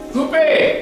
Coupé!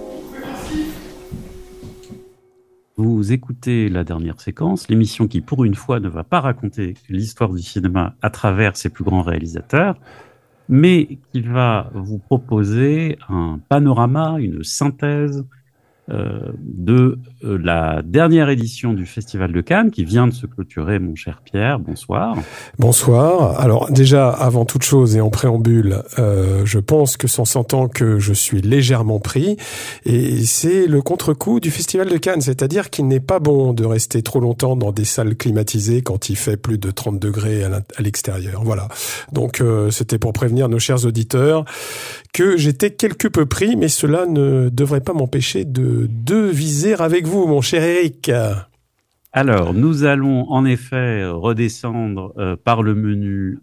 Vous écoutez la dernière séquence, l'émission qui, pour une fois, ne va pas raconter l'histoire du cinéma à travers ses plus grands réalisateurs, mais qui va vous proposer un panorama, une synthèse de la dernière édition du Festival de Cannes qui vient de se clôturer, mon cher Pierre. Bonsoir. Bonsoir. Alors déjà, avant toute chose et en préambule, je pense que s'en s'entend que je suis légèrement pris et c'est le contre-coup du Festival de Cannes, c'est-à-dire qu'il n'est pas bon de rester trop longtemps dans des salles climatisées quand il fait plus de 30 degrés à l'extérieur. Voilà. Donc c'était pour prévenir nos chers auditeurs que j'étais quelque peu pris, mais cela ne devrait pas m'empêcher de viser avec vous, mon cher Eric. Alors, nous allons en effet redescendre par le menu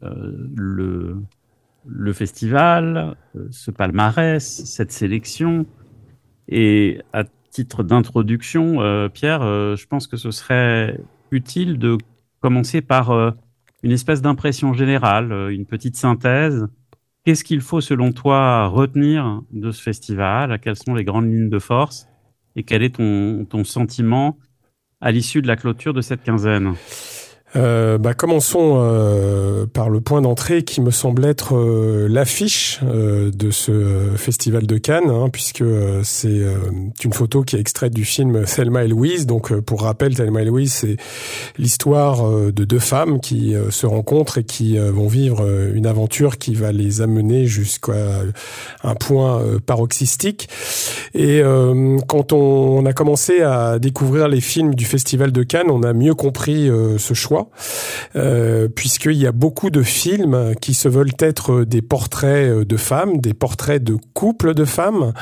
le festival, ce palmarès, cette sélection. Et à titre d'introduction, Pierre, je pense que ce serait utile de commencer par une espèce d'impression générale, une petite synthèse. Qu'est-ce qu'il faut, selon toi, retenir de ce festival? Quelles sont les grandes lignes de force? Et quel est ton sentiment à l'issue de la clôture de cette quinzaine? Commençons par le point d'entrée qui me semble être l'affiche de ce festival de Cannes, puisque c'est une photo qui est extraite du film Thelma et Louise. Donc, pour rappel, Thelma et Louise, c'est l'histoire de deux femmes qui se rencontrent et qui vont vivre une aventure qui va les amener jusqu'à un point paroxystique. Et quand on a commencé à découvrir les films du festival de Cannes, on a mieux compris ce choix. Puisqu'il y a beaucoup de films qui se veulent être des portraits de femmes, des portraits de couples de femmes,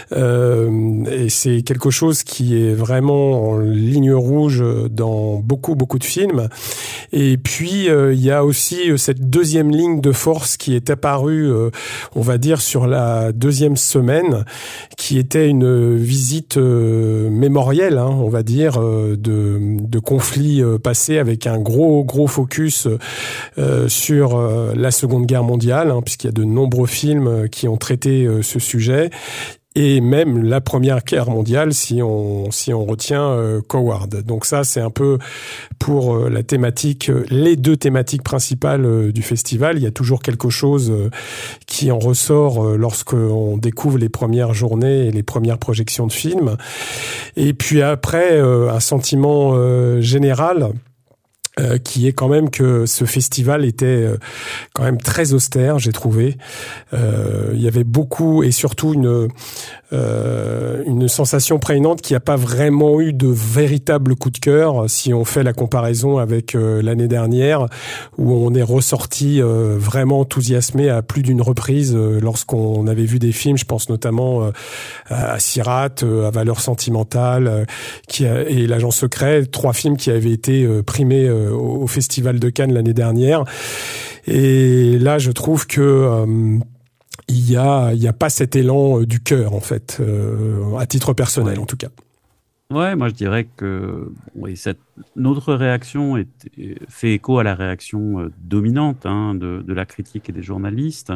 et c'est quelque chose qui est vraiment en ligne rouge dans beaucoup de films. Et puis il y a aussi cette deuxième ligne de force qui est apparue, on va dire sur la deuxième semaine, qui était une visite mémorielle, on va dire, de conflits passés avec un gros focus sur la Seconde Guerre mondiale, puisqu'il y a de nombreux films qui ont traité ce sujet, et même la Première Guerre mondiale si on retient Coward. Donc ça, c'est un peu pour la thématique, les deux thématiques principales du festival. Il y a toujours quelque chose qui en ressort lorsqu'on découvre les premières journées et les premières projections de films. Et puis après, un sentiment général qui est quand même que ce festival était quand même très austère, j'ai trouvé. Il y avait beaucoup et surtout une sensation prégnante qu'il n'y a pas vraiment eu de véritable coup de cœur si on fait la comparaison avec l'année dernière où on est ressorti vraiment enthousiasmé à plus d'une reprise lorsqu'on avait vu des films, je pense notamment à Sirat, à Valeurs sentimentales et L'Agent secret, 3 films qui avaient été primés au Festival de Cannes l'année dernière. Et là, je trouve que il y a pas cet élan du cœur, en fait, à titre personnel, en tout cas. Ouais, moi je dirais que oui, notre réaction fait écho à la réaction dominante de la critique et des journalistes.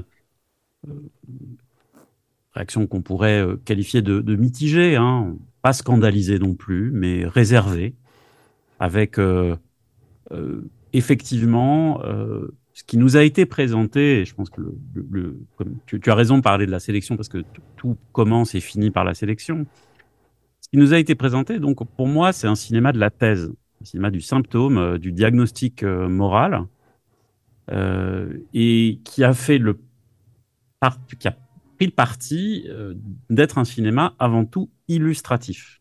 Réaction qu'on pourrait qualifier de mitigée, pas scandalisée non plus, mais réservée, avec effectivement ce qui nous a été présenté. Et je pense que comme tu as raison de parler de la sélection parce que tout commence et finit par la sélection. Ce qui nous a été présenté, donc pour moi, c'est un cinéma de la thèse, un cinéma du symptôme, du diagnostic moral, et qui a pris le parti d'être un cinéma avant tout illustratif.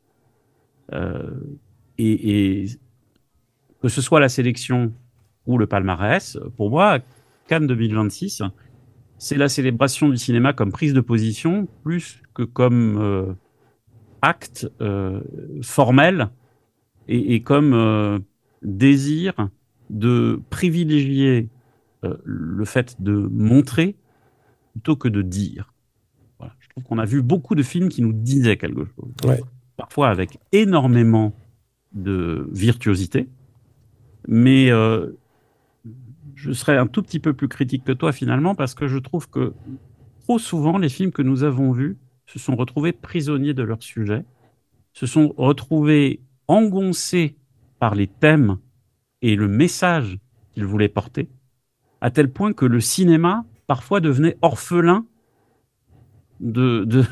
Et que ce soit la sélection ou le palmarès, pour moi, Cannes 2026, c'est la célébration du cinéma comme prise de position plus que comme acte formel et comme désir de privilégier le fait de montrer plutôt que de dire. Voilà. Je trouve qu'on a vu beaucoup de films qui nous disaient quelque chose. Ouais. Parfois avec énormément de virtuosité, mais je serais un tout petit peu plus critique que toi finalement parce que je trouve que trop souvent les films que nous avons vus se sont retrouvés prisonniers de leur sujet, se sont retrouvés engoncés par les thèmes et le message qu'ils voulaient porter, à tel point que le cinéma parfois devenait orphelin de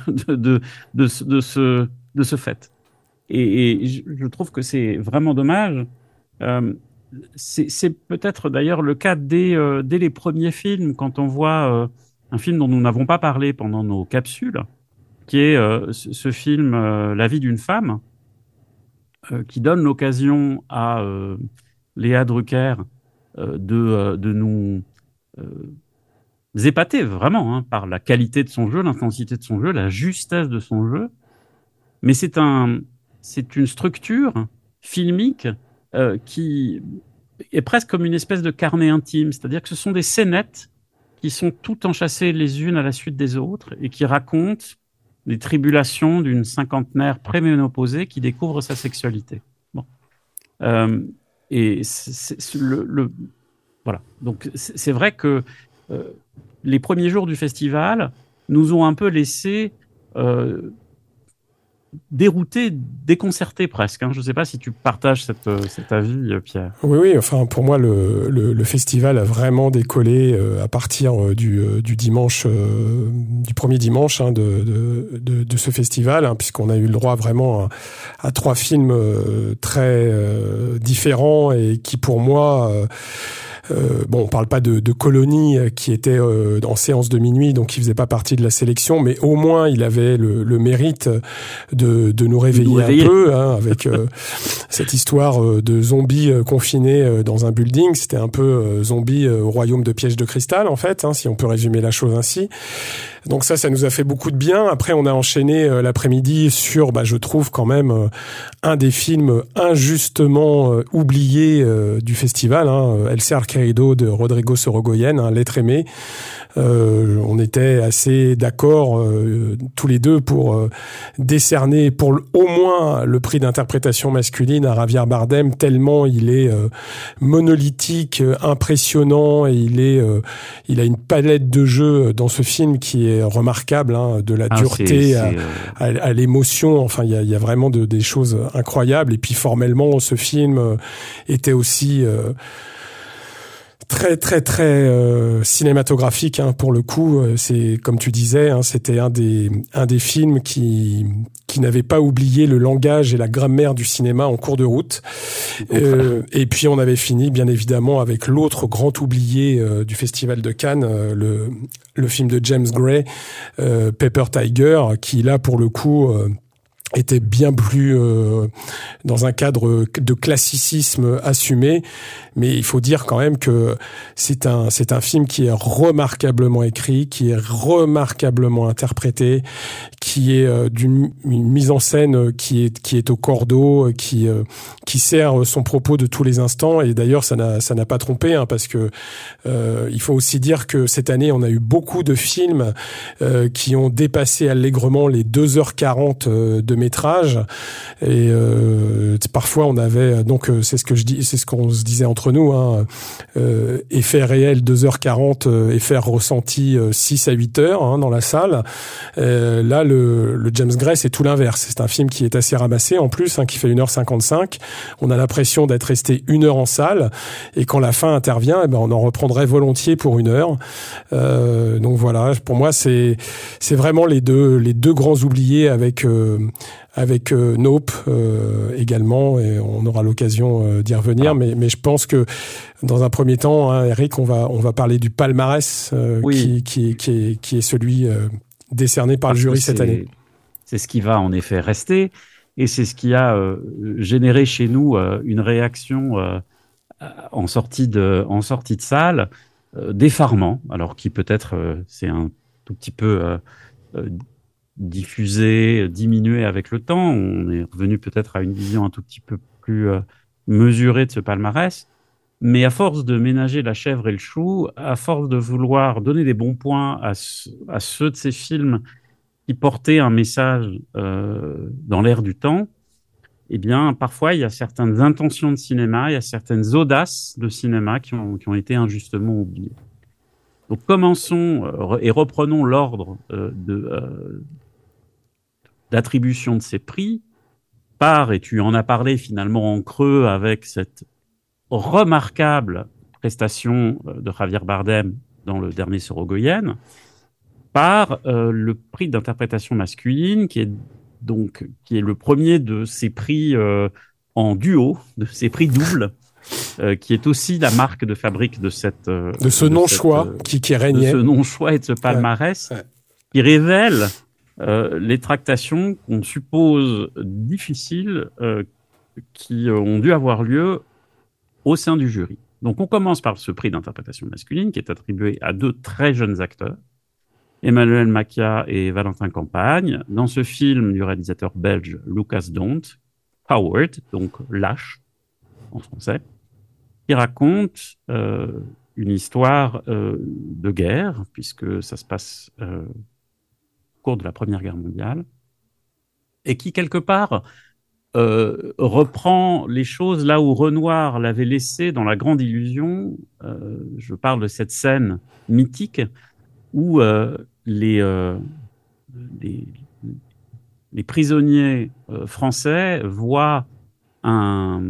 ce fait. Et je trouve que c'est vraiment dommage. C'est peut-être d'ailleurs le cas dès les premiers films, quand on voit un film dont nous n'avons pas parlé pendant nos capsules, qui est ce film La vie d'une femme, qui donne l'occasion à Léa Drucker de nous épater vraiment par la qualité de son jeu, l'intensité de son jeu, la justesse de son jeu. Mais c'est une structure filmique qui est presque comme une espèce de carnet intime, c'est-à-dire que ce sont des scénettes qui sont toutes enchâssées les unes à la suite des autres et qui racontent les tribulations d'une cinquantenaire préménopausée qui découvre sa sexualité. Bon. Et voilà. Donc c'est vrai que les premiers jours du festival nous ont un peu laissé dérouté, déconcerté presque. Je ne sais pas si tu partages cet avis, Pierre. Oui, enfin pour moi le festival a vraiment décollé à partir du dimanche, du premier dimanche de ce festival, puisqu'on a eu le droit vraiment à 3 films très différents et qui pour moi on parle pas de Colonie qui était en séance de minuit, donc il faisait pas partie de la sélection, mais au moins il avait le mérite de nous réveiller un peu, avec cette histoire de zombies confinés dans un building. C'était un peu zombie au royaume de pièges de cristal, en fait, si on peut résumer la chose ainsi. Donc ça nous a fait beaucoup de bien. Après, on a enchaîné l'après-midi sur, je trouve quand même, un des films injustement oubliés du festival, El Ser Querido de Rodrigo Sorogoyen, L'être aimé. On était assez d'accord tous les deux pour décerner au moins le prix d'interprétation masculine à Javier Bardem, tellement il est monolithique, impressionnant, et il a une palette de jeux dans ce film qui est remarquable, de la dureté à l'émotion. Enfin, il y a vraiment des choses incroyables. Et puis formellement, ce film était aussi très très très cinématographique, pour le coup. C'est comme tu disais, c'était un des films qui n'avait pas oublié le langage et la grammaire du cinéma en cours de route. Et puis on avait fini bien évidemment avec l'autre grand oublié du Festival de Cannes, le film de James Gray, Paper Tiger, qui là pour le coup était bien plus dans un cadre de classicisme assumé, mais il faut dire quand même que c'est un film qui est remarquablement écrit, qui est remarquablement interprété, qui est d'une mise en scène qui est au cordeau, qui sert son propos de tous les instants. Et d'ailleurs ça n'a pas trompé, parce que il faut aussi dire que cette année on a eu beaucoup de films qui ont dépassé allègrement les 2h40 de métrage, et parfois on avait c'est ce qu'on se disait entre nous, effet réel 2h40, effet ressenti 6 à 8 heures dans la salle. Là le James Gray c'est tout l'inverse, c'est un film qui est assez ramassé en plus, qui fait 1h55. On a l'impression d'être resté 1 heure en salle, et quand la fin intervient, on en reprendrait volontiers pour 1 heure. Donc voilà, pour moi c'est vraiment les deux grands oubliés, avec Nope également, et on aura l'occasion d'y revenir. Mais je pense que dans un premier temps, Eric, on va parler du palmarès qui est celui décerné par le jury cette année. C'est ce qui va en effet rester, et c'est ce qui a généré chez nous une réaction en sortie de salle, d'effarement, alors qui peut-être c'est un tout petit peu diffusé, diminué avec le temps. On est revenu peut-être à une vision un tout petit peu plus mesurée de ce palmarès. Mais à force de ménager la chèvre et le chou, à force de vouloir donner des bons points à ceux de ces films qui portaient un message dans l'air du temps, eh bien, parfois, il y a certaines intentions de cinéma, il y a certaines audaces de cinéma qui ont été injustement oubliées. Donc, commençons et reprenons l'ordre d'attribution de ces prix part, et tu en as parlé finalement en creux avec cette remarquable prestation de Javier Bardem dans le dernier Sorogoyen, par le prix d'interprétation masculine qui est le premier de ces prix en duo, de ces prix doubles, qui est aussi la marque de fabrique de ce non-choix qui régnait, de ce non-choix et de ce palmarès, qui révèle les tractations qu'on suppose difficiles qui ont dû avoir lieu au sein du jury. Donc on commence par ce prix d'interprétation masculine qui est attribué à 2 très jeunes acteurs, Emmanuel Macia et Valentin Campagne, dans ce film du réalisateur belge Lucas Dont, Coward, donc lâche en français, qui raconte une histoire de guerre, puisque ça se passe au cours de la Première Guerre mondiale, et qui quelque part reprend les choses là où Renoir l'avait laissé dans La Grande Illusion. Je parle de cette scène mythique où les prisonniers français voient un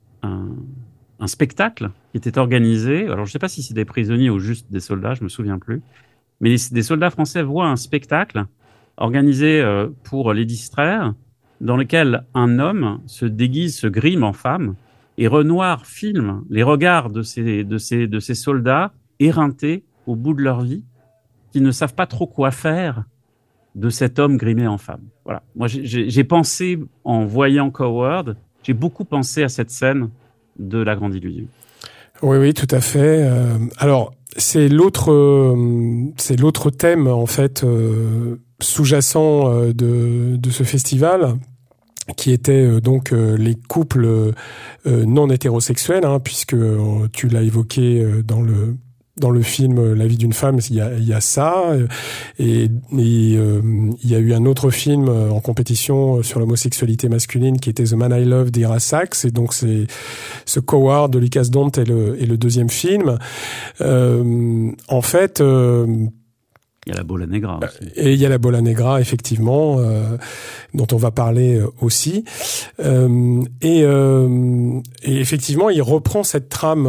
spectacle qui était organisé. Alors, je ne sais pas si c'est des prisonniers ou juste des soldats, je me souviens plus. Mais des soldats français voient un spectacle organisé pour les distraire, dans lequel un homme se déguise, se grime en femme, et Renoir filme les regards de ces soldats éreintés au bout de leur vie, qui ne savent pas trop quoi faire de cet homme grimé en femme. Voilà. Moi, j'ai pensé, en voyant Coward, j'ai beaucoup pensé à cette scène de La Grande Illusion. Oui, tout à fait. Alors, c'est l'autre thème, en fait, sous-jacent de ce festival, qui était donc les couples non hétérosexuels, puisque tu l'as évoqué dans le film La vie d'une femme, il y a ça, et il y a eu un autre film en compétition sur l'homosexualité masculine qui était The Man I Love d'Ira Sachs, et donc c'est ce Coward de Lucas Dont est le deuxième film. En fait, il y a la Bola Negra aussi. Et il y a la Bola Negra, effectivement, dont on va parler aussi. Et effectivement, il reprend cette trame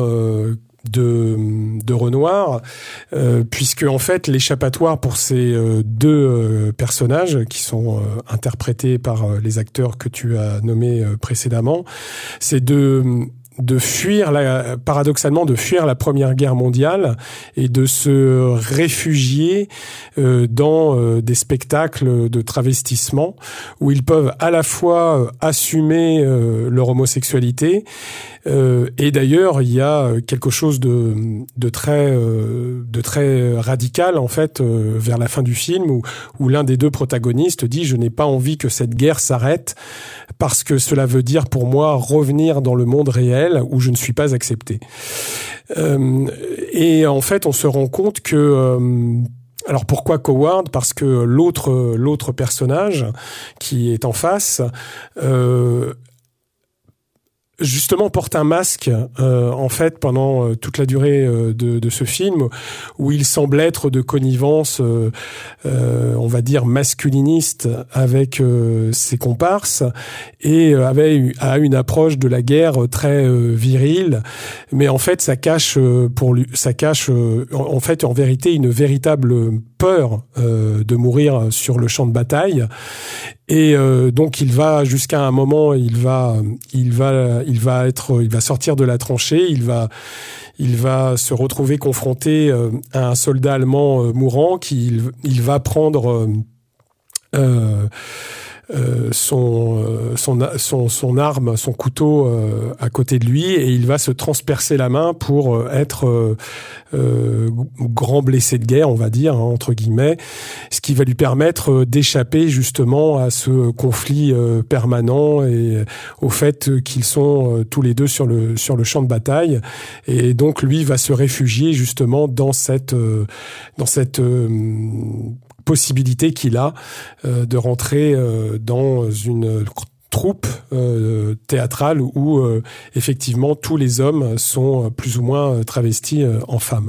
de Renoir, puisque en fait l'échappatoire pour ces 2 personnages qui sont interprétés par les acteurs que tu as nommés précédemment, c'est de fuir paradoxalement de fuir la Première Guerre mondiale et de se réfugier dans des spectacles de travestissement où ils peuvent à la fois assumer leur homosexualité, et d'ailleurs il y a quelque chose de très radical en fait vers la fin du film où l'un des 2 protagonistes dit: je n'ai pas envie que cette guerre s'arrête parce que cela veut dire pour moi revenir dans le monde réel où je ne suis pas accepté. Et en fait, on se rend compte que alors pourquoi Coward ? Parce que l'autre personnage qui est en face justement porte un masque en fait pendant toute la durée de ce film, où il semble être de connivence on va dire masculiniste avec ses comparses, et a une approche de la guerre très virile, mais en fait ça cache en fait en vérité une véritable peur de mourir sur le champ de bataille. Et donc il va jusqu'à un moment, il va sortir de la tranchée, il va se retrouver confronté à un soldat allemand mourant il va prendre son arme, son couteau à côté de lui, et il va se transpercer la main pour être grand blessé de guerre, on va dire, entre guillemets, ce qui va lui permettre d'échapper justement à ce conflit permanent et au fait qu'ils sont tous les 2 sur le champ de bataille. Et donc lui va se réfugier justement dans cette possibilité qu'il a de rentrer dans une troupe théâtrale où effectivement tous les hommes sont plus ou moins travestis en femmes.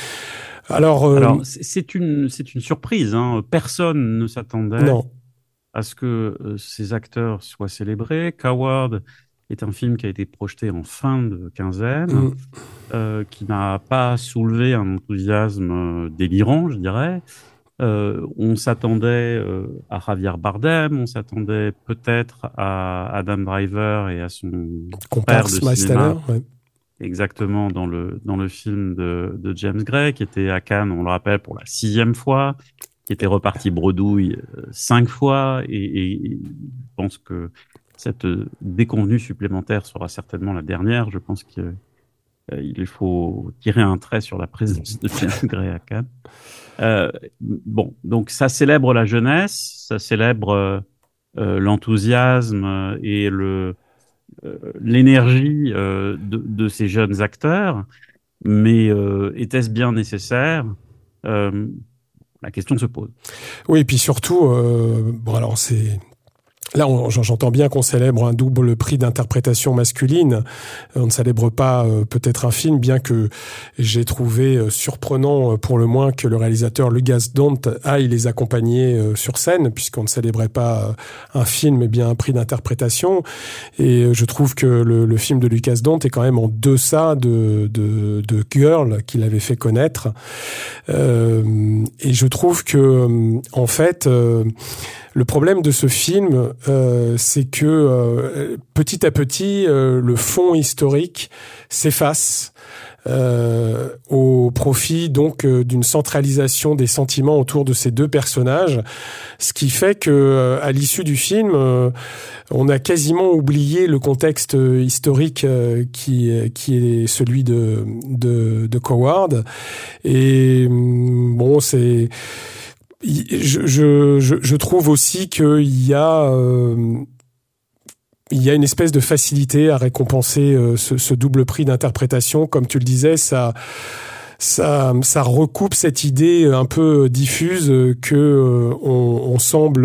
Alors c'est une surprise, hein. Personne ne s'attendait à ce que ces acteurs soient célébrés. Coward est un film qui a été projeté en fin de quinzaine, qui n'a pas soulevé un enthousiasme délirant, je dirais. On s'attendait à Javier Bardem, on s'attendait peut-être à Adam Driver et à son père de cinéma. Ouais. Exactement, dans le film de James Gray, qui était à Cannes, on le rappelle, pour la 6e fois, qui était reparti bredouille 5 fois, et je pense que cette déconvenue supplémentaire sera certainement la dernière. Je pense qu'il faut tirer un trait sur la présence de James Gray à Cannes. Bon, donc ça célèbre la jeunesse, ça célèbre l'enthousiasme et l'énergie de ces jeunes acteurs, mais était-ce bien nécessaire? La question se pose. Oui, et puis surtout, bon alors c'est... Là, j'entends bien qu'on célèbre un double prix d'interprétation masculine. On ne célèbre pas peut-être un film, bien que j'ai trouvé surprenant pour le moins que le réalisateur Lucas Dont aille les accompagner sur scène, puisqu'on ne célébrait pas un film, mais bien un prix d'interprétation. Et je trouve que le film de Lucas Dont est quand même en deçà de Girl qu'il avait fait connaître. Et je trouve que, en fait, le problème de ce film, c'est que petit à petit, le fond historique s'efface au profit donc d'une centralisation des sentiments autour de ces deux personnages, ce qui fait que à l'issue du film, on a quasiment oublié le contexte historique qui est celui de Coward. Et bon, c'est je trouve aussi qu'il y a une espèce de facilité à récompenser ce double prix d'interprétation. Comme tu le disais, ça recoupe cette idée un peu diffuse que on semble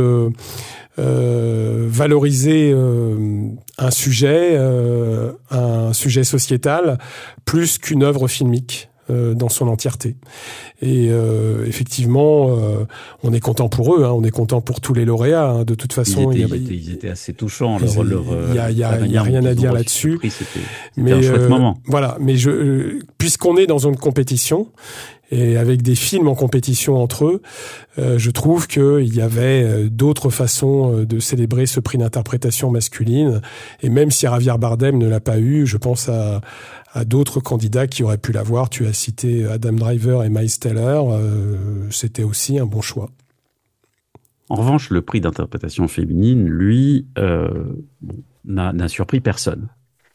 valoriser un sujet sociétal plus qu'une œuvre filmique dans son entièreté. Et effectivement, on est content pour eux, hein, on est content pour tous les lauréats. Hein, de toute façon, ils étaient assez touchants. Il y a rien à dire là-dessus. C'était un chouette moment. Voilà, mais puisqu'on est dans une compétition et avec des films en compétition entre eux, je trouve qu'il y avait d'autres façons de célébrer ce prix d'interprétation masculine. Et même si Javier Bardem ne l'a pas eu, je pense à d'autres candidats qui auraient pu l'avoir. Tu as cité Adam Driver et Miles Teller. C'était aussi un bon choix. En revanche, le prix d'interprétation féminine, lui, n'a surpris personne.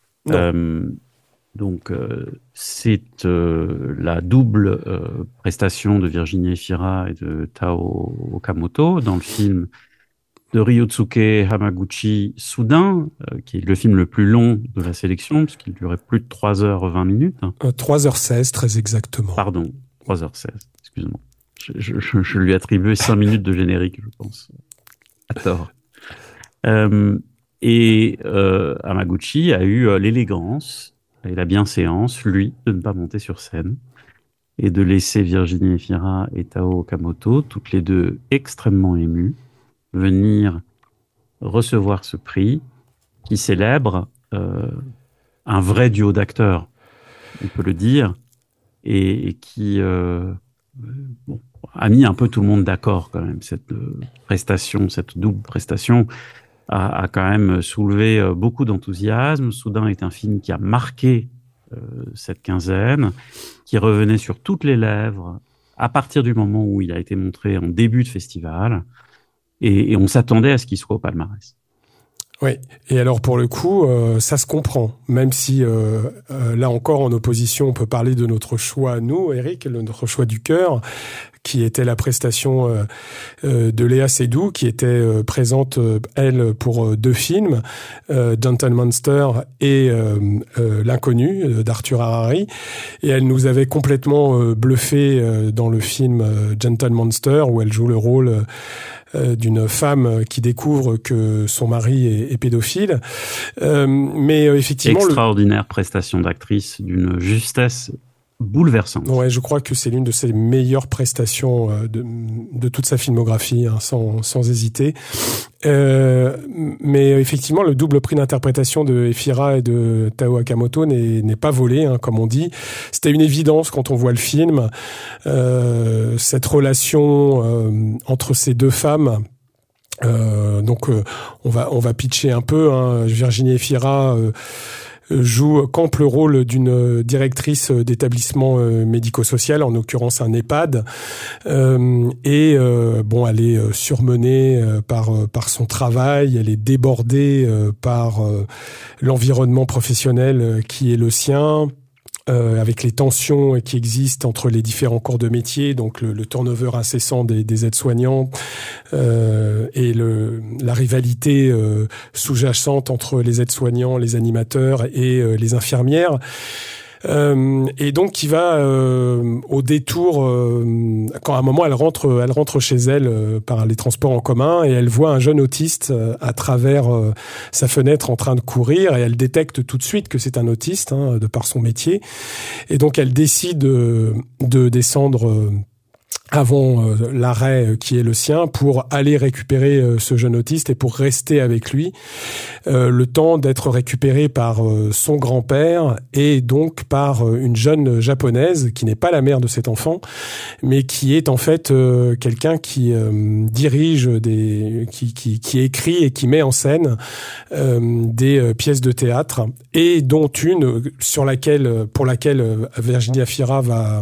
Donc, c'est la double prestation de Virginie Efira et de Tao Okamoto dans le film de Ryusuke Hamaguchi, Soudain, qui est le film le plus long de la sélection, puisqu'il durait plus de 3h20. 3h16, très exactement. Pardon, 3h16, excuse-moi. Je lui attribue 5 minutes de générique, je pense. À tort. Hamaguchi a eu l'élégance et la bienséance, lui, de ne pas monter sur scène et de laisser Virginie Efira et Tao Okamoto, toutes les deux extrêmement émues, venir recevoir ce prix qui célèbre un vrai duo d'acteurs, on peut le dire, et qui a mis un peu tout le monde d'accord quand même. Cette prestation, cette double prestation a quand même soulevé beaucoup d'enthousiasme. Soudain est un film qui a marqué cette quinzaine, qui revenait sur toutes les lèvres à partir du moment où il a été montré en début de festival. Et on s'attendait à ce qu'il soit au palmarès. Oui, et alors pour le coup, ça se comprend, même si là encore en opposition, on peut parler de notre choix, nous, Eric, notre choix du cœur, qui était la prestation de Léa Seydoux, qui était présente, elle, pour 2 films, Gentle Monster et L'Inconnu d'Arthur Harari, et elle nous avait complètement bluffé dans le film Gentle Monster, où elle joue le rôle d'une femme qui découvre que son mari est pédophile. Mais effectivement... Extraordinaire prestation d'actrice d'une justesse bouleversante. Ouais, je crois que c'est l'une de ses meilleures prestations de toute sa filmographie, hein, sans hésiter. Mais effectivement, le double prix d'interprétation de Efira et de Tao Akamoto n'est pas volé, hein, comme on dit. C'était une évidence quand on voit le film. Cette relation entre ces deux femmes. Donc, on va pitcher un peu. Hein. Virginie Efira campe le rôle d'une directrice d'établissement médico-social, en l'occurrence un EHPAD, bon, elle est surmenée par son travail, elle est débordée par l'environnement professionnel qui est le sien. Avec les tensions qui existent entre les différents corps de métier, donc le turnover incessant des aides-soignants et la rivalité sous-jacente entre les aides-soignants, les animateurs et les infirmières. Et donc qui va au détour quand à un moment elle rentre chez elle par les transports en commun et elle voit un jeune autiste à travers sa fenêtre en train de courir et elle détecte tout de suite que c'est un autiste, hein, de par son métier, et donc elle décide de descendre avant l'arrêt qui est le sien pour aller récupérer ce jeune autiste et pour rester avec lui le temps d'être récupéré par son grand-père et donc par une jeune japonaise qui n'est pas la mère de cet enfant mais qui est en fait quelqu'un qui dirige qui écrit et qui met en scène des pièces de théâtre et dont une pour laquelle Virginie Efira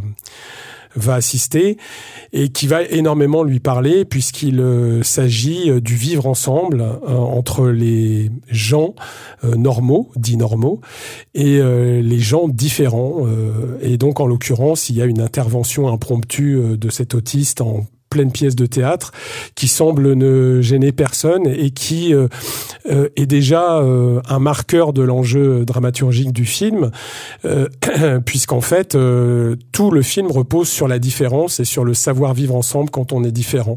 va assister et qui va énormément lui parler puisqu'il s'agit du vivre ensemble entre les gens dits normaux, et les gens différents. Et donc, en l'occurrence, il y a une intervention impromptue de cet autiste en pleine pièce de théâtre qui semble ne gêner personne et qui est déjà un marqueur de l'enjeu dramaturgique du film, puisqu'en fait tout le film repose sur la différence et sur le savoir vivre ensemble quand on est différent.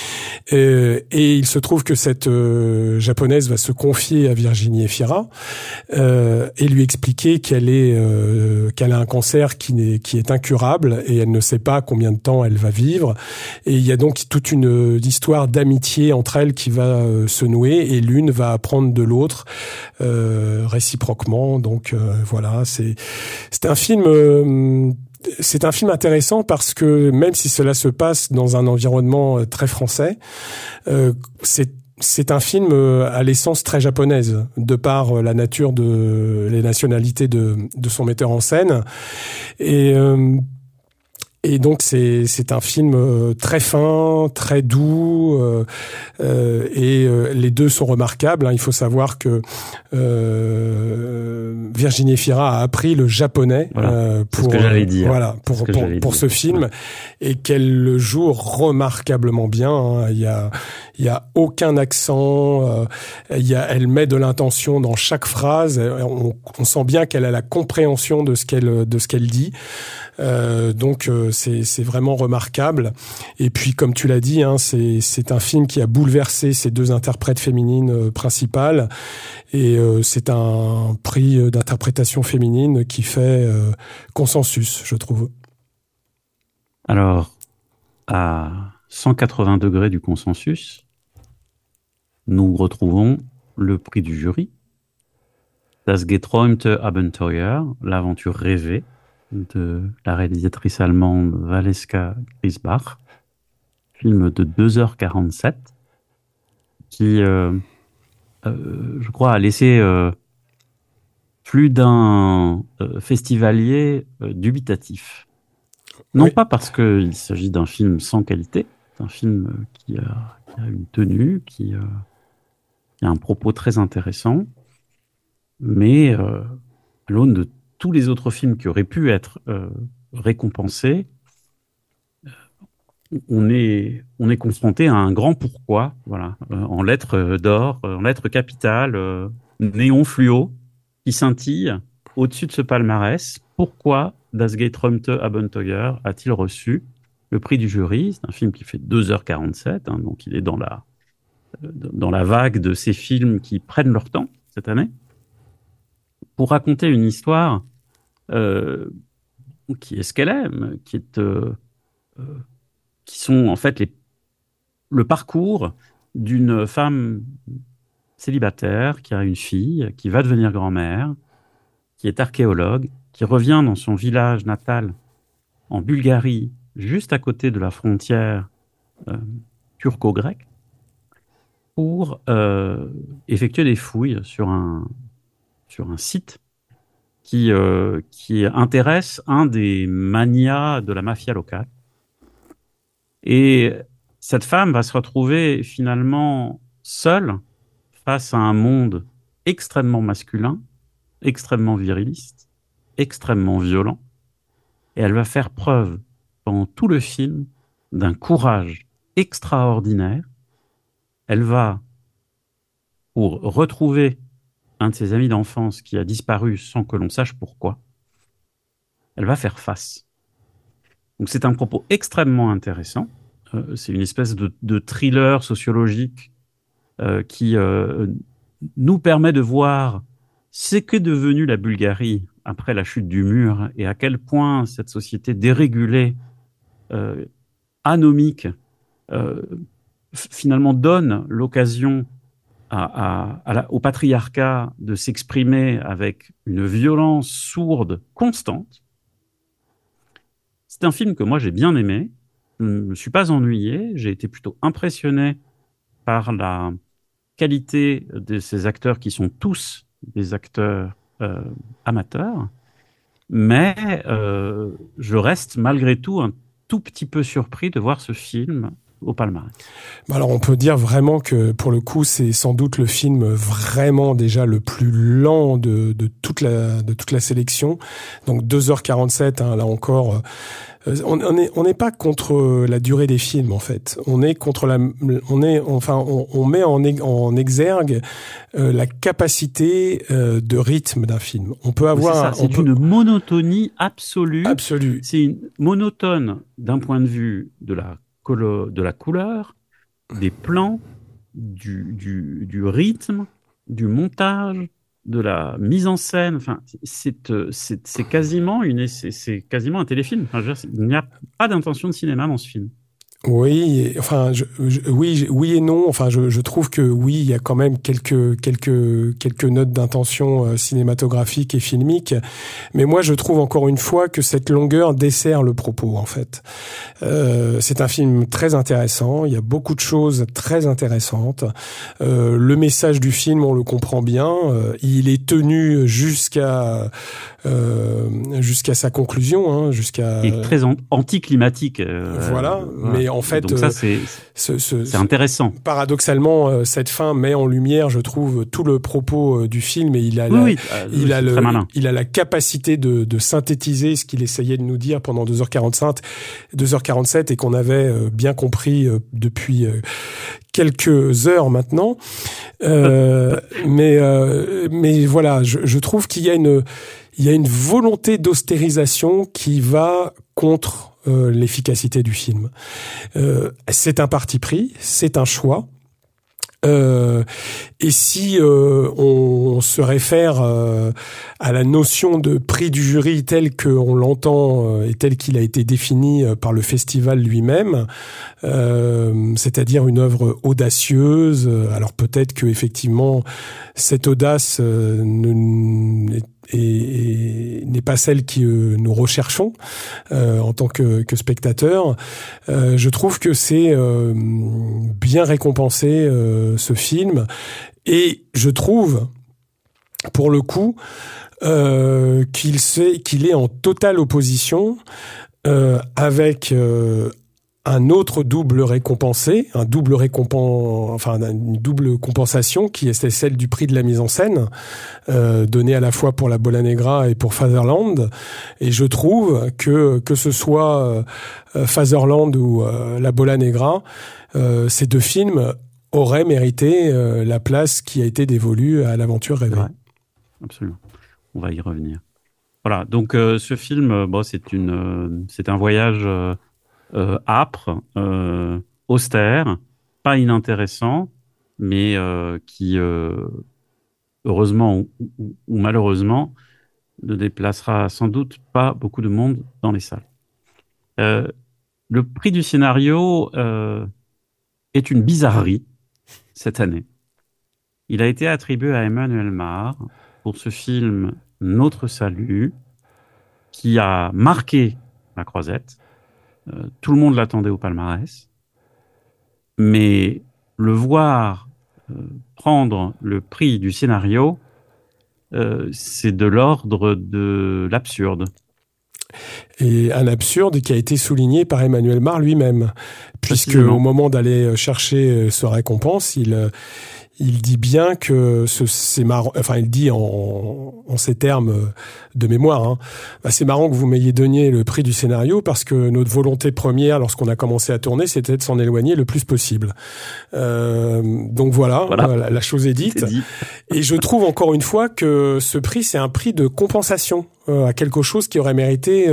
Et il se trouve que cette japonaise va se confier à Virginie Efira et lui expliquer qu'elle a un cancer qui est incurable et elle ne sait pas combien de temps elle va vivre. Et il y a donc toute une histoire d'amitié entre elles qui va se nouer et l'une va apprendre de l'autre réciproquement. Donc voilà, c'est un film. C'est un film intéressant parce que même si cela se passe dans un environnement très français, c'est un film à l'essence très japonaise, de par la nature les nationalités de son metteur en scène. Et donc c'est un film très fin, très doux, et les deux sont remarquables. Hein. Il faut savoir que Virginie Efira a appris le japonais pour ce film, et qu'elle le joue remarquablement bien. Hein. Il y a aucun accent. Elle met de l'intention dans chaque phrase. On sent bien qu'elle a la compréhension de ce qu'elle dit. Donc c'est vraiment remarquable. Et puis comme tu l'as dit, hein, c'est un film qui a bouleversé ces deux interprètes féminines principales, et c'est un prix d'interprétation féminine qui fait consensus, je trouve. Alors, à 180 degrés du consensus, nous retrouvons le prix du jury, Das geträumte Abenteuer, l'aventure rêvée, de la réalisatrice allemande Valeska Griesbach, film de 2h47 qui, je crois, a laissé plus d'un festivalier dubitatif. Non pas parce qu'il s'agit d'un film sans qualité, c'est un film qui a une tenue, qui a un propos très intéressant, mais à l'aune de tous les autres films qui auraient pu être récompensés, on est confronté à un grand pourquoi, voilà, en lettres d'or, en lettres capitales, néon fluo, qui scintille au-dessus de ce palmarès. Pourquoi Das geträumte Abenteuer a-t-il reçu le prix du jury? C'est un film qui fait 2h47, hein, donc il est dans la vague de ces films qui prennent leur temps cette année pour raconter une histoire qui est ce qu'elle aime, qui sont en fait le parcours d'une femme célibataire qui a une fille, qui va devenir grand-mère, qui est archéologue, qui revient dans son village natal en Bulgarie, juste à côté de la frontière euh, turco-grecque, pour effectuer des fouilles sur un site qui intéresse un des manias de la mafia locale. Et cette femme va se retrouver finalement seule face à un monde extrêmement masculin, extrêmement viriliste, extrêmement violent. Et elle va faire preuve pendant tout le film d'un courage extraordinaire. Elle va, pour retrouver un de ses amis d'enfance qui a disparu sans que l'on sache pourquoi, elle va faire face. Donc c'est un propos extrêmement intéressant. C'est une espèce de thriller sociologique qui nous permet de voir ce qu'est devenue la Bulgarie après la chute du mur et à quel point cette société dérégulée, anomique, finalement donne l'occasion au patriarcat de s'exprimer avec une violence sourde constante. C'est un film que moi j'ai bien aimé. Je ne me suis pas ennuyé. J'ai été plutôt impressionné par la qualité de ces acteurs qui sont tous des acteurs amateurs. Mais je reste malgré tout un tout petit peu surpris de voir ce film au palmarès. Alors on peut dire vraiment que pour le coup c'est sans doute le film vraiment déjà le plus lent de toute la sélection. Donc 2h47, hein, là encore. On n'est pas contre la durée des films en fait. On est contre on met en exergue la capacité de rythme d'un film. On peut avoir c'est une monotonie absolue. Absolue. C'est une monotone d'un point de vue de la couleur, des plans, du rythme, du montage, de la mise en scène. Enfin, c'est quasiment un téléfilm. Enfin, je veux dire, il n'y a pas d'intention de cinéma dans ce film. Oui, enfin, oui et non. Enfin, je trouve que oui, il y a quand même quelques notes d'intention cinématographique et filmique. Mais moi, je trouve encore une fois que cette longueur dessert le propos, en fait. C'est un film très intéressant. Il y a beaucoup de choses très intéressantes. Le message du film, on le comprend bien. Il est tenu jusqu'à sa conclusion, hein, Il est très anticlimatique. Voilà, mais en fait, donc ça c'est intéressant. Paradoxalement, cette fin met en lumière, je trouve, tout le propos du film et il a la capacité de synthétiser ce qu'il essayait de nous dire pendant 2h47 et qu'on avait bien compris depuis quelques heures maintenant. Mais voilà, je trouve qu'il y a une volonté d'austérisation qui va contre l'efficacité du film. C'est un parti pris, c'est un choix. Et si on se réfère à la notion de prix du jury tel qu'on l'entend et tel qu'il a été défini par le festival lui-même, c'est-à-dire une œuvre audacieuse, alors peut-être que effectivement cette audace n'est pas celle que nous recherchons en tant que spectateurs. Je trouve que c'est bien récompensé ce film et je trouve pour le coup qu'il est en totale opposition avec un autre double récompensé, une double compensation qui est celle du prix de la mise en scène, donnée à la fois pour La Bola Negra et pour Fatherland. Et je trouve que ce soit Fatherland ou La Bola Negra, ces deux films auraient mérité la place qui a été dévolue à L'Aventure rêvée. Ouais, absolument. On va y revenir. Voilà. Donc ce film, c'est un voyage âpre, austère, pas inintéressant, mais qui, heureusement ou malheureusement, ne déplacera sans doute pas beaucoup de monde dans les salles. Le prix du scénario est une bizarrerie. cette année. Il a été attribué à Emmanuel Mar pour ce film Notre Salut, qui a marqué la Croisette. Tout le monde l'attendait au palmarès. Mais le voir prendre le prix du scénario, c'est de l'ordre de l'absurde. Et un absurde qui a été souligné par Emmanuel Mar lui-même, puisque au moment d'aller chercher sa récompense, il dit bien que c'est marrant, enfin il dit en ces termes de mémoire, hein, c'est marrant que vous m'ayez donné le prix du scénario parce que notre volonté première lorsqu'on a commencé à tourner, c'était de s'en éloigner le plus possible. Donc voilà, la chose est dite. Et je trouve encore une fois que ce prix, c'est un prix de compensation à quelque chose qui aurait mérité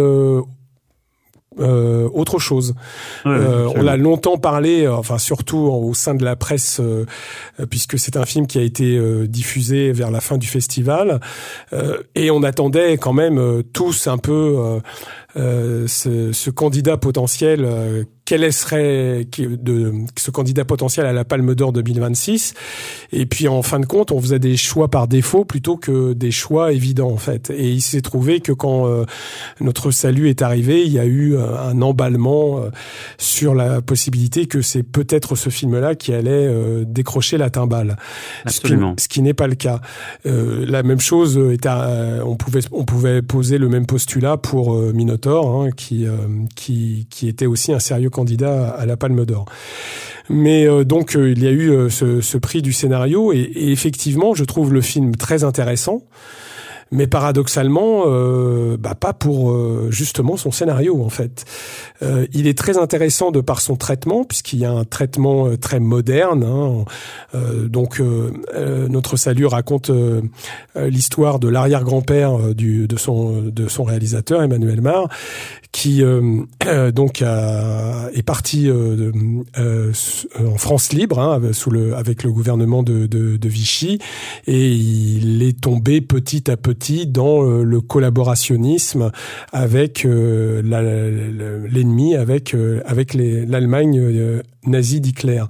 autre chose. On a longtemps parlé, enfin surtout au sein de la presse, puisque c'est un film qui a été diffusé vers la fin du festival, et on attendait quand même tous un peu ce candidat potentiel. Quel serait ce candidat potentiel à la Palme d'Or 2026? Et puis en fin de compte, on faisait des choix par défaut plutôt que des choix évidents en fait. Et il s'est trouvé que quand Notre Salut est arrivé, il y a eu un emballement sur la possibilité que c'est peut-être ce film-là qui allait décrocher la timbale. Absolument. Ce qui n'est pas le cas. La même chose on pouvait poser le même postulat pour Minotaur, hein, qui était aussi un sérieux candidat à la Palme d'Or. Mais donc il y a eu ce prix du scénario et effectivement je trouve le film très intéressant, mais paradoxalement pas pour justement son scénario en fait. Il est très intéressant de par son traitement puisqu'il y a un traitement très moderne, hein. Donc Notre Salut raconte l'histoire de l'arrière-grand-père de son réalisateur Emmanuel Mar, qui donc est parti en France libre, hein, avec le gouvernement de Vichy, et il est tombé petit à petit dans le collaborationnisme avec l'ennemi, avec l'Allemagne nazie d'Hitler.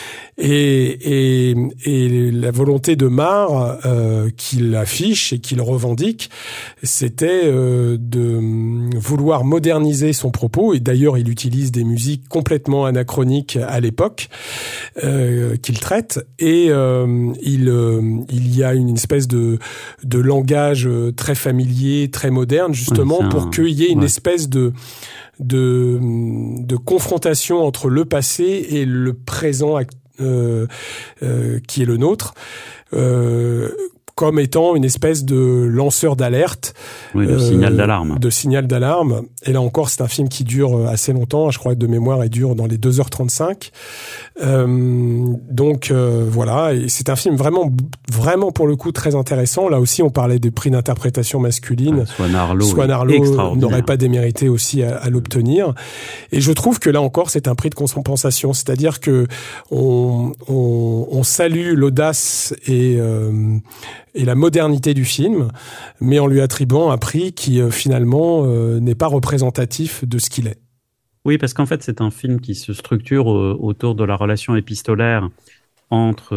Et la volonté de Mar qu'il affiche et qu'il revendique, c'était de vouloir moderniser son propos. Et d'ailleurs, il utilise des musiques complètement anachroniques à l'époque qu'il traite. Et il y a une espèce de langage très familier, très moderne, justement, pour qu'il y ait une espèce de confrontation entre le passé et le présent qui est le nôtre, comme étant une espèce de lanceur d'alerte. Oui, de signal d'alarme. De signal d'alarme. Et là encore, c'est un film qui dure assez longtemps. Je crois que de mémoire, il dure dans les 2h35. Donc voilà, et c'est un film vraiment pour le coup très intéressant. Là aussi, on parlait des prix d'interprétation masculine. Swan Arlo n'aurait pas démérité aussi à l'obtenir. Et je trouve que là encore, c'est un prix de compensation. C'est-à-dire que on salue l'audace et la modernité du film, mais en lui attribuant un prix qui finalement n'est pas représentatif de ce qu'il est. Oui, parce qu'en fait, c'est un film qui se structure autour de la relation épistolaire entre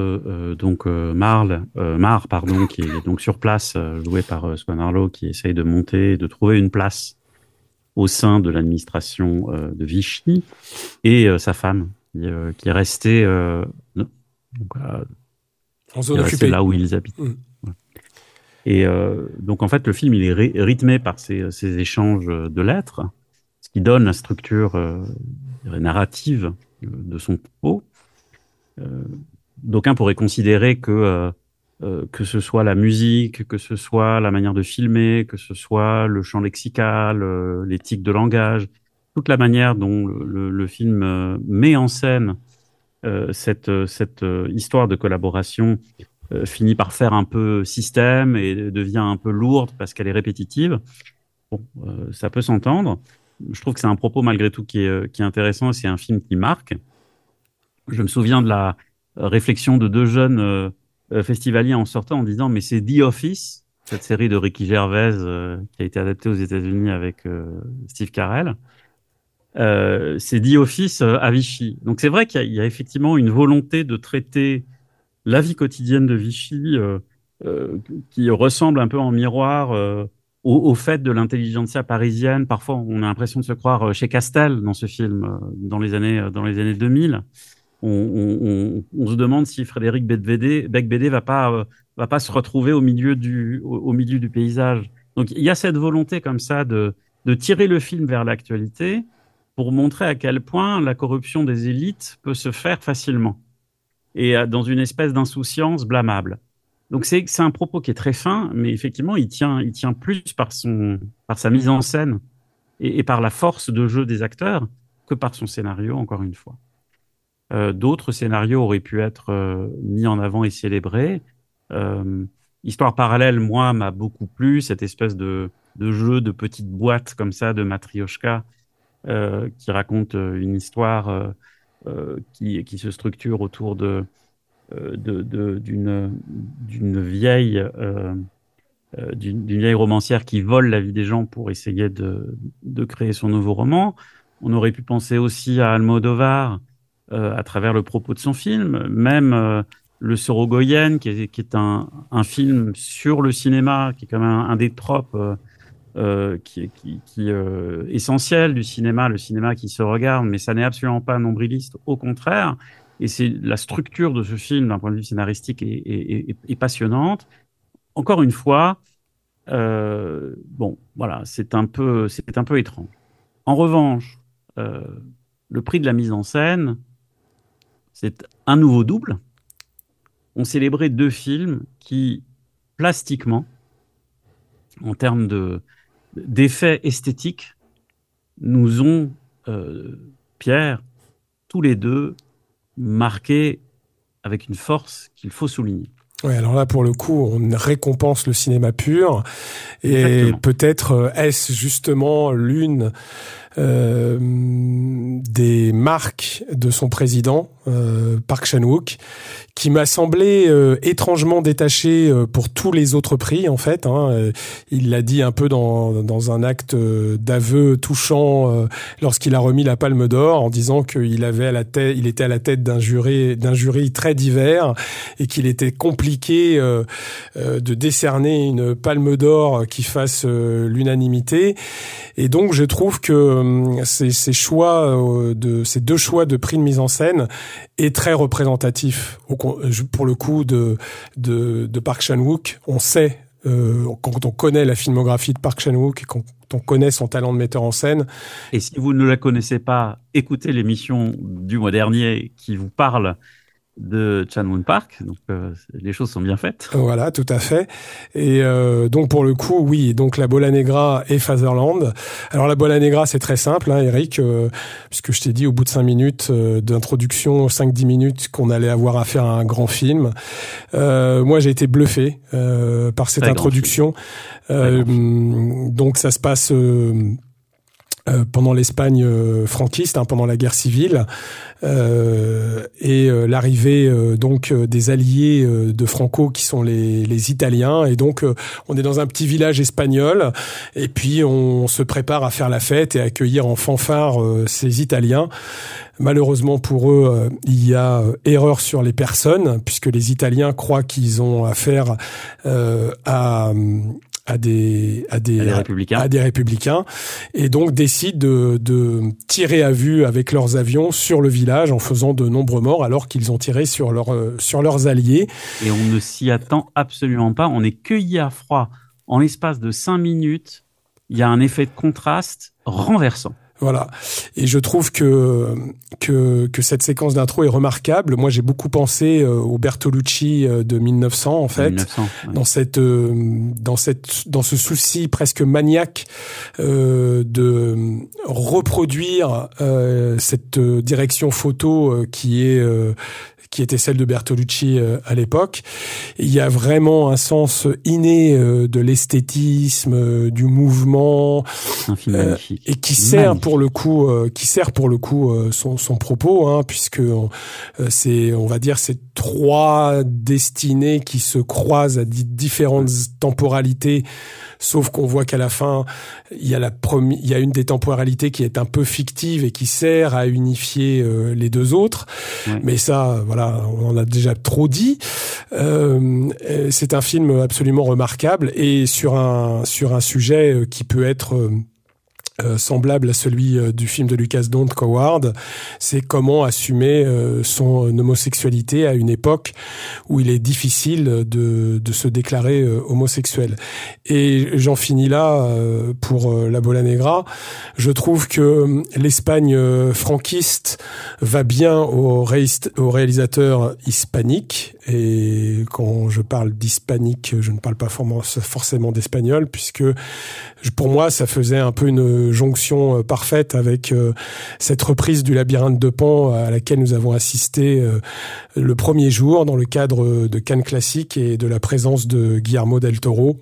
Mar, qui est donc sur place, joué par Swan Arlo, qui essaye de monter, de trouver une place au sein de l'administration de Vichy, et sa femme, qui est restée en zone occupée, là où ils habitent. Et donc en fait, le film il est rythmé par ces échanges de lettres, ce qui donne la structure narrative de son propos. D'aucuns pourraient considérer que ce soit la musique, que ce soit la manière de filmer, que ce soit le champ lexical, l'éthique de langage, toute la manière dont le film met en scène cette histoire de collaboration finit par faire un peu système et devient un peu lourde parce qu'elle est répétitive. Bon, ça peut s'entendre. Je trouve que c'est un propos malgré tout qui est intéressant. C'est un film qui marque. Je me souviens de la réflexion de deux jeunes festivaliers en sortant en disant mais c'est The Office, cette série de Ricky Gervais qui a été adaptée aux États-Unis avec Steve Carell. C'est The Office à Vichy. Donc c'est vrai qu'il y a effectivement une volonté de traiter la vie quotidienne de Vichy, qui ressemble un peu en miroir au fait de l'intelligentsia parisienne. Parfois, on a l'impression de se croire chez Castel dans ce film, dans les années 2000. On se demande si Frédéric Becbédé va pas se retrouver au milieu du paysage. Donc, il y a cette volonté comme ça de tirer le film vers l'actualité pour montrer à quel point la corruption des élites peut se faire facilement et dans une espèce d'insouciance blâmable. Donc c'est un propos qui est très fin, mais effectivement il tient plus par sa mise en scène et par la force de jeu des acteurs que par son scénario, encore une fois. D'autres scénarios auraient pu être mis en avant et célébrés. Histoire parallèle, moi, m'a beaucoup plu, cette espèce de jeu de petites boîtes comme ça, de matrioshka, qui raconte une histoire qui se structure autour d'une vieille romancière qui vole la vie des gens pour essayer de créer son nouveau roman. On aurait pu penser aussi à Almodovar à travers le propos de son film, même Le Sorogoyen, qui est un film sur le cinéma, qui est quand même un des tropes qui essentiel du cinéma, le cinéma qui se regarde, mais ça n'est absolument pas nombriliste, au contraire. Et c'est la structure de ce film, d'un point de vue scénaristique, est passionnante. Encore une fois, bon, voilà, c'est un peu étrange. En revanche, le prix de la mise en scène, c'est un nouveau double. On célébrait deux films qui, plastiquement, en termes d'effets esthétiques, nous ont, Pierre, tous les deux, marqués avec une force qu'il faut souligner. Ouais, alors là, pour le coup, on récompense le cinéma pur. Et exactement. Peut-être est-ce justement l'une des marques de son président, Park Chan-wook, qui m'a semblé étrangement détaché pour tous les autres prix, en fait. Il l'a dit un peu dans un acte d'aveu touchant lorsqu'il a remis la Palme d'Or, en disant qu'il était à la tête d'un jury très divers et qu'il était compliqué de décerner une Palme d'Or qui fasse l'unanimité. Et donc, je trouve que ces deux choix de prix de mise en scène est très représentatif pour le coup de Park Chan-wook. On sait quand on connaît la filmographie de Park Chan-wook et quand on connaît son talent de metteur en scène. Et si vous ne la connaissez pas, écoutez l'émission du mois dernier qui vous parle de Chan-wook Park, donc les choses sont bien faites. Voilà, tout à fait. Et donc pour le coup, oui, donc La Bola Negra et Fatherland. Alors La Bola Negra, c'est très simple, Eric, puisque je t'ai dit au bout de 5 minutes d'introduction, 5-10 minutes, qu'on allait avoir affaire à un grand film. Moi, j'ai été bluffé par cette introduction. Donc ça se passe pendant l'Espagne franquiste, pendant la guerre civile, et l'arrivée donc des alliés de Franco qui sont les Italiens, et donc on est dans un petit village espagnol et puis on se prépare à faire la fête et à accueillir en fanfare ces Italiens. Malheureusement pour eux, il y a erreur sur les personnes, puisque les Italiens croient qu'ils ont affaire à des républicains, et donc décident de tirer à vue avec leurs avions sur le village en faisant de nombreux morts, alors qu'ils ont tiré sur leurs alliés. Et on ne s'y attend absolument pas. On est cueilli à froid. En l'espace de 5 minutes, il y a un effet de contraste renversant. Voilà. Et je trouve que cette séquence d'intro est remarquable. Moi, j'ai beaucoup pensé au Bertolucci de 1900, en fait. 1900, ouais. Dans ce souci presque maniaque, de reproduire, cette direction photo, qui était celle de Bertolucci à l'époque. Et il y a vraiment un sens inné de l'esthétisme, du mouvement, un film magnifique. Et qui sert pour le coup son propos, puisque on va dire ces trois destinées qui se croisent à différentes temporalités sauf qu'on voit qu'à la fin, il y a une des temporalités qui est un peu fictive et qui sert à unifier les deux autres. Ouais. Mais ça, voilà, on en a déjà trop dit. C'est un film absolument remarquable et sur un sujet qui peut être semblable à celui du film de Lucas Dont Coward, c'est comment assumer son homosexualité à une époque où il est difficile de se déclarer homosexuel. Et j'en finis là pour La Bola Negra. Je trouve que l'Espagne franquiste va bien aux réalisateurs hispaniques, et quand je parle d'hispanique, je ne parle pas forcément d'espagnol, puisque pour moi ça faisait un peu une jonction parfaite avec cette reprise du Labyrinthe de Pan à laquelle nous avons assisté le premier jour dans le cadre de Cannes Classique et de la présence de Guillermo del Toro.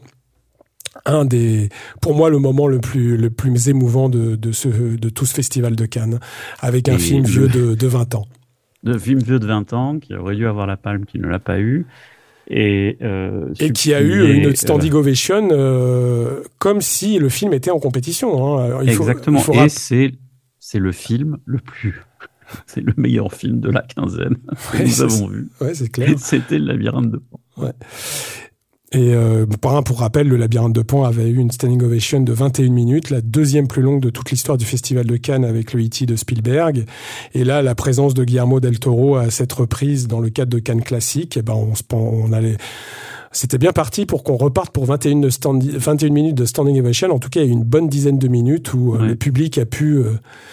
Pour moi, le moment le plus émouvant de tout ce festival de Cannes, avec un film vieux de 20 ans. De film vieux de 20 ans, qui aurait dû avoir la palme, qui ne l'a pas eu. Et qui a eu une standing ovation comme si le film était en compétition. Hein. Exactement. Et c'est le film le plus... C'est le meilleur film de la quinzaine que nous avons vu. Ouais, c'est clair. Et c'était Le Labyrinthe de Pan. Ouais. Et pour rappel, Le Labyrinthe de Pan avait eu une standing ovation de 21 minutes, la deuxième plus longue de toute l'histoire du Festival de Cannes avec le E.T. de Spielberg. Et là, la présence de Guillermo del Toro à cette reprise dans le cadre de Cannes Classique, c'était bien parti pour qu'on reparte pour 21 minutes de standing ovation. En tout cas, il y a eu une bonne dizaine de minutes où le public a pu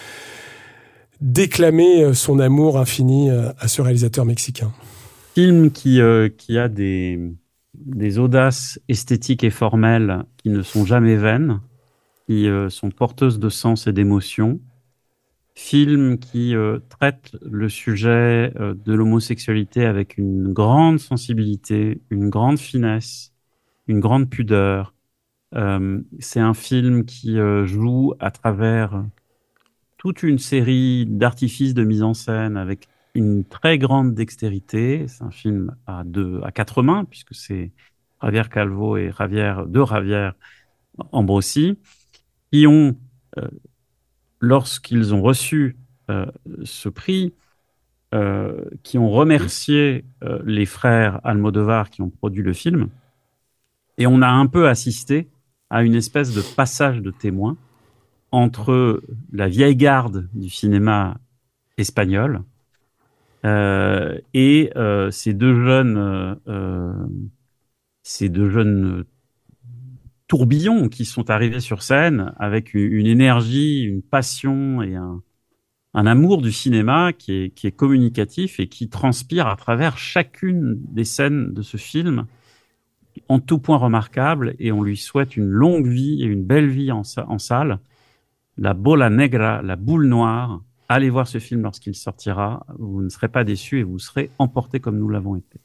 déclamer son amour infini à ce réalisateur mexicain. Film qui a des audaces esthétiques et formelles qui ne sont jamais vaines, qui sont porteuses de sens et d'émotion. Film qui traite le sujet de l'homosexualité avec une grande sensibilité, une grande finesse, une grande pudeur. C'est un film qui joue à travers toute une série d'artifices de mise en scène avec une très grande dextérité. C'est un film à quatre mains, puisque c'est Javier Calvo et Javier Ambrosi, qui ont, lorsqu'ils ont reçu ce prix, qui ont remercié les frères Almodovar qui ont produit le film. Et on a un peu assisté à une espèce de passage de témoin entre la vieille garde du cinéma espagnol et ces deux jeunes tourbillons qui sont arrivés sur scène avec une énergie, une passion et un amour du cinéma qui est communicatif et qui transpire à travers chacune des scènes de ce film, en tout point remarquable, et on lui souhaite une longue vie et une belle vie en salle. La Bola Negra, la boule noire. Allez voir ce film lorsqu'il sortira. Vous ne serez pas déçus et vous serez emportés comme nous l'avons été.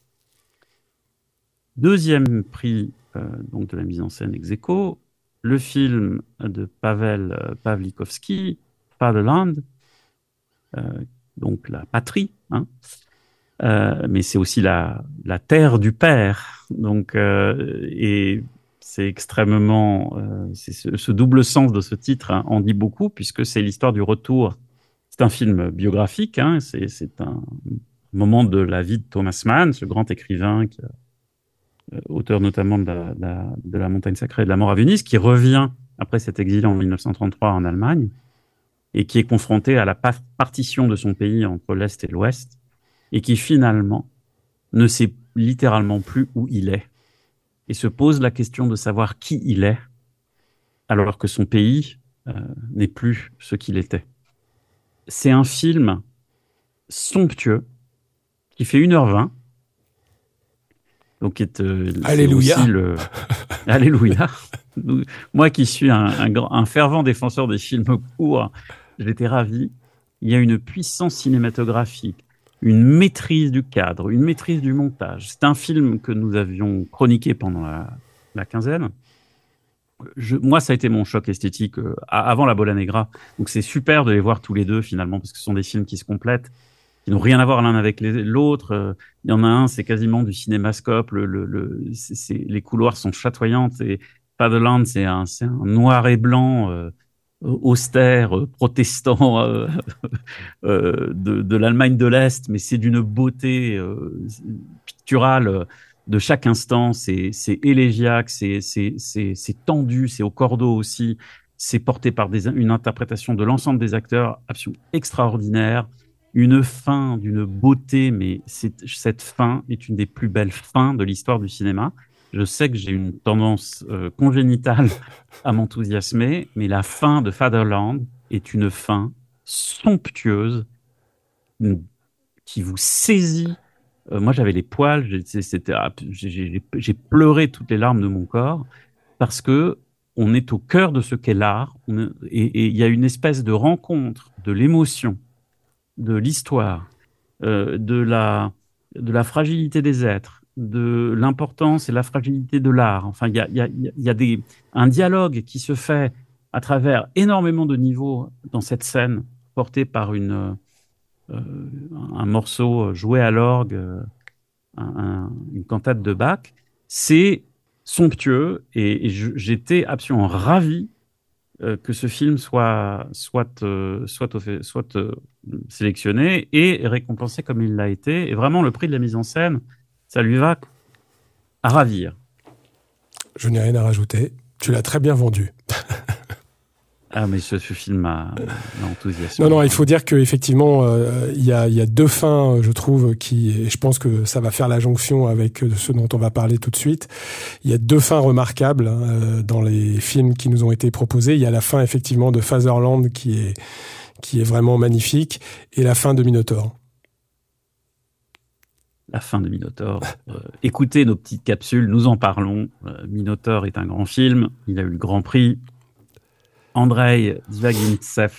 Deuxième prix donc de la mise en scène ex aequo, le film de Pavel Pawlikowski, Fatherland, donc la patrie, hein. Mais c'est aussi la terre du père. Donc et c'est extrêmement, ce double sens de ce titre en dit beaucoup, puisque c'est l'histoire du retour. C'est un film biographique, hein, c'est un moment de la vie de Thomas Mann, ce grand écrivain, auteur notamment de la Montagne sacrée et de la mort à Venise, qui revient après cet exil en 1933 en Allemagne, et qui est confronté à la partition de son pays entre l'Est et l'Ouest, et qui finalement ne sait littéralement plus où il est, et se pose la question de savoir qui il est, alors que son pays n'est plus ce qu'il était. C'est un film somptueux, qui fait 1h20, donc Alléluia. Alléluia. Moi qui suis un fervent défenseur des films courts, j'étais ravi. Il y a une puissance cinématographique, une maîtrise du cadre, une maîtrise du montage. C'est un film que nous avions chroniqué pendant la quinzaine. Moi, ça a été mon choc esthétique avant La Bola Negra. Donc c'est super de les voir tous les deux finalement, parce que ce sont des films qui se complètent, qui n'ont rien à voir l'un avec l'autre. Il y en a un, c'est quasiment du cinémascope. Les couloirs sont chatoyantes Fatherland, c'est un noir et blanc austère, protestant de l'Allemagne de l'Est, mais c'est d'une beauté picturale de chaque instant. C'est élégiaque, c'est tendu, c'est au cordeau aussi. C'est porté par une interprétation de l'ensemble des acteurs absolument extraordinaire. Une fin d'une beauté, mais cette fin est une des plus belles fins de l'histoire du cinéma. Je sais que j'ai une tendance congénitale à m'enthousiasmer, mais la fin de Fatherland est une fin somptueuse qui vous saisit. Moi, j'avais les poils, j'ai pleuré toutes les larmes de mon corps parce que on est au cœur de ce qu'est l'art et il y a une espèce de rencontre de l'émotion, de l'histoire, de la fragilité des êtres, de l'importance et la fragilité de l'art. Enfin, il y a un dialogue qui se fait à travers énormément de niveaux dans cette scène portée par un morceau joué à l'orgue, une cantate de Bach. C'est somptueux et j'étais absolument ravi que ce film soit sélectionné et récompensé comme il l'a été. Et vraiment, le prix de la mise en scène, ça lui va à ravir. Je n'ai rien à rajouter. Tu l'as très bien vendu. Ah, mais ce film m'a enthousiasmé. Non, il faut dire qu'effectivement, il y a deux fins, je trouve, et je pense que ça va faire la jonction avec ce dont on va parler tout de suite. Il y a deux fins remarquables dans les films qui nous ont été proposés. Il y a la fin, effectivement, de Fatherland qui est vraiment magnifique, et la fin de Minotaur. La fin de Minotaur. Écoutez nos petites capsules, nous en parlons. Minotaur est un grand film, il a eu le Grand Prix. Andrei Zvagintsev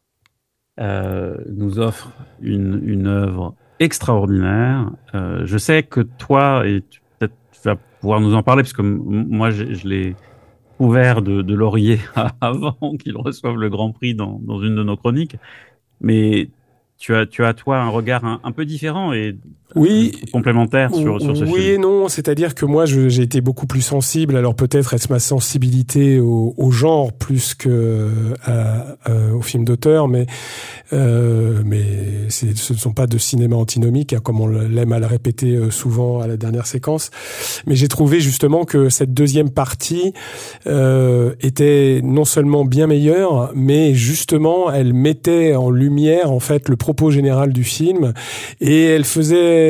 nous offre une œuvre extraordinaire. Je sais que toi, et peut-être tu vas pouvoir nous en parler, parce que moi, je l'ai couvert de laurier avant qu'il reçoive le Grand Prix dans une de nos chroniques. Mais tu as toi un regard un peu différent et complémentaire sur ce film. Oui et non, c'est-à-dire que moi j'ai été beaucoup plus sensible. Alors peut-être est-ce ma sensibilité au genre plus que au film d'auteur, mais ce ne sont pas de cinéma antinomique, hein, comme on l'aime à le répéter souvent à la dernière séquence. Mais j'ai trouvé justement que cette deuxième partie était non seulement bien meilleure, mais justement elle mettait en lumière en fait le propos général du film, et elle faisait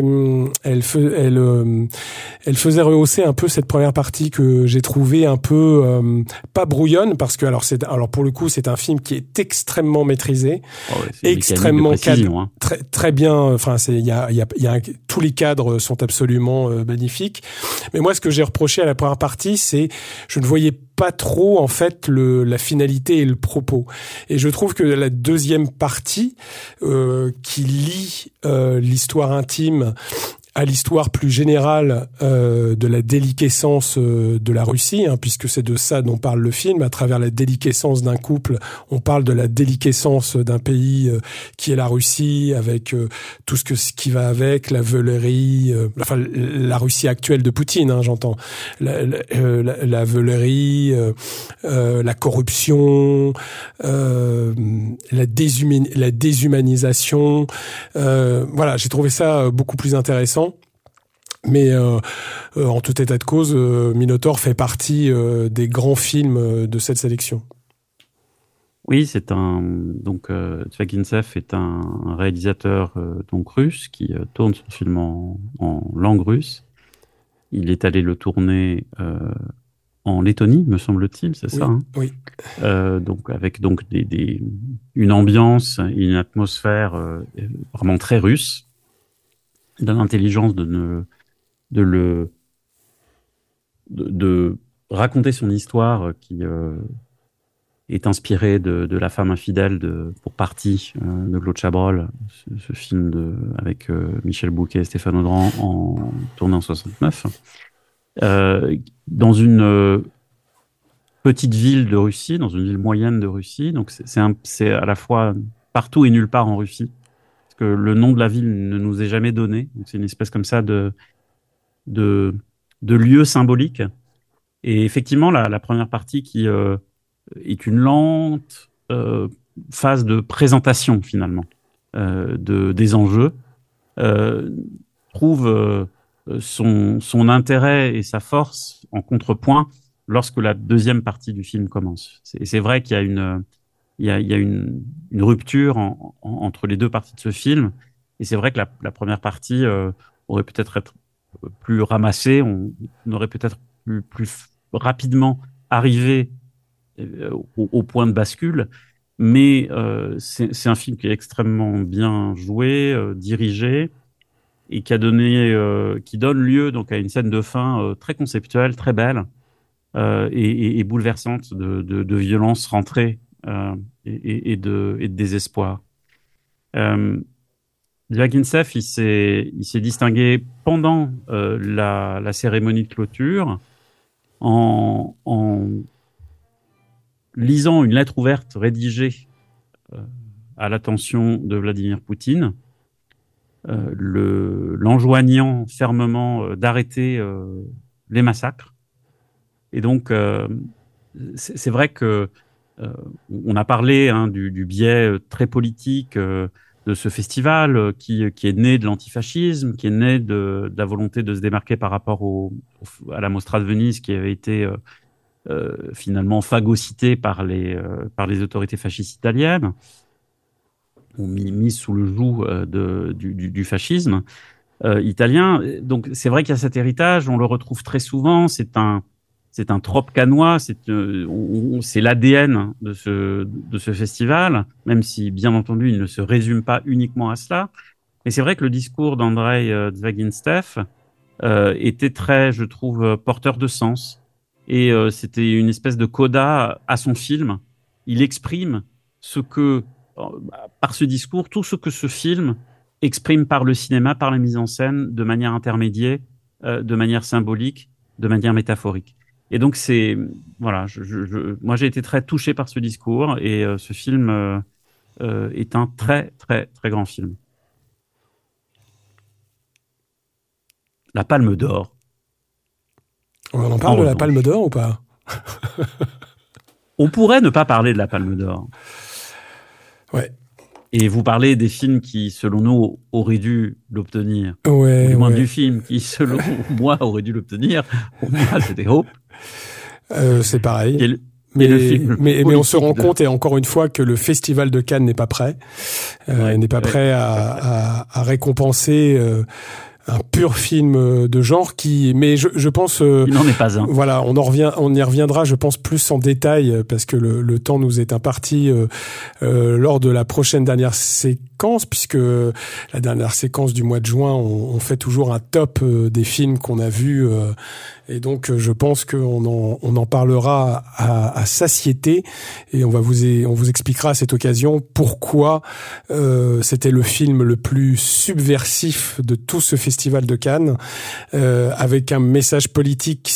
rehausser un peu cette première partie que j'ai trouvée un peu pas brouillonne, parce que alors pour le coup c'est un film qui est extrêmement maîtrisé, extrêmement cadré, hein. Très bien. Enfin tous les cadres sont absolument magnifiques. Mais moi ce que j'ai reproché à la première partie, c'est je ne voyais pas trop en fait la finalité et le propos. Et je trouve que la deuxième partie qui lie l'histoire intime à l'histoire plus générale de la déliquescence de la Russie, hein, puisque c'est de ça dont parle le film. À travers la déliquescence d'un couple, on parle de la déliquescence d'un pays qui est la Russie, avec tout ce qui va avec, la veulerie, enfin la Russie actuelle de Poutine, hein, j'entends, la veulerie, la corruption, la déshumanisation. Voilà, j'ai trouvé ça beaucoup plus intéressant. Mais en tout état de cause, Minotaur fait partie des grands films de cette sélection. Oui, Zvagintsev est un réalisateur donc russe qui tourne son film en langue russe. Il est allé le tourner en Lettonie, me semble-t-il, c'est ça, hein. Oui. Donc avec une ambiance et une atmosphère vraiment très russe, de l'intelligence de raconter son histoire qui est inspirée de La femme infidèle pour partie de Claude Chabrol, ce film avec Michel Bouquet et Stéphane Audran tourné en 69, dans une petite ville de Russie, dans une ville moyenne de Russie. Donc c'est à la fois partout et nulle part en Russie, parce que le nom de la ville ne nous est jamais donné. Donc c'est une espèce comme ça de lieu symbolique. Et effectivement, la première partie qui est une lente phase de présentation finalement des enjeux, trouve son intérêt et sa force en contrepoint lorsque la deuxième partie du film commence. C'est vrai qu'il y a une rupture entre les deux parties de ce film, et c'est vrai que la première partie aurait peut-être être plus ramassée, on aurait peut-être plus rapidement arrivé au point de bascule, mais c'est un film qui est extrêmement bien joué, dirigé, et qui donne lieu donc à une scène de fin très conceptuelle, très belle et bouleversante de violence rentrée et de désespoir. Zvyaginsev, il s'est distingué pendant la cérémonie de clôture en lisant une lettre ouverte rédigée à l'attention de Vladimir Poutine, l'enjoignant fermement d'arrêter les massacres. Et donc, c'est vrai que on a parlé du biais très politique de ce festival qui est né de l'antifascisme, qui est né de la volonté de se démarquer par rapport à la Mostra de Venise, qui avait été finalement phagocytée par les autorités fascistes italiennes, ou mise sous le joug du fascisme italien. Donc c'est vrai qu'il y a cet héritage, on le retrouve très souvent, c'est un trope cannois, c'est l'ADN de ce festival, même si bien entendu il ne se résume pas uniquement à cela. Mais c'est vrai que le discours d'Andrei Zvyaginsev était très, je trouve, porteur de sens. Et c'était une espèce de coda à son film. Il exprime par ce discours, tout ce que ce film exprime par le cinéma, par la mise en scène, de manière intermédiaire, de manière symbolique, de manière métaphorique. Et donc voilà, moi j'ai été très touché par ce discours, et ce film est un très très très grand film. La Palme d'Or. On en parle de la Palme d'Or ou pas? On pourrait ne pas parler de la Palme d'Or. Ouais. Et vous parlez des films qui, selon nous, auraient dû l'obtenir. Ouais. Du moins du film qui, selon moi, aurait dû l'obtenir. Pour moi, c'était Hope. C'est pareil. Mais on se rend compte, et encore une fois, que le Festival de Cannes n'est pas prêt. N'est pas prêt à récompenser un pur film de genre mais je pense il n'en est pas un. Voilà, on y reviendra, je pense, plus en détail, parce que le temps nous est imparti lors de la dernière séquence, puisque la dernière séquence du mois de juin, on fait toujours un top des films qu'on a vus, et donc je pense qu'on en parlera à satiété, et on vous expliquera à cette occasion pourquoi c'était le film le plus subversif de tout ce festival de Cannes, avec un message politique